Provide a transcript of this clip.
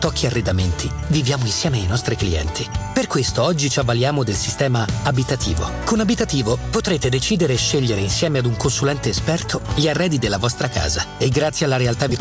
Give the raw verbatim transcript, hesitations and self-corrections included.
Tocchi Arredamenti viviamo insieme ai nostri clienti. Per questo oggi ci avvaliamo del sistema abitativo. Con Abitativo potrete decidere e scegliere insieme ad un consulente esperto gli arredi della vostra casa e grazie alla realtà virtuale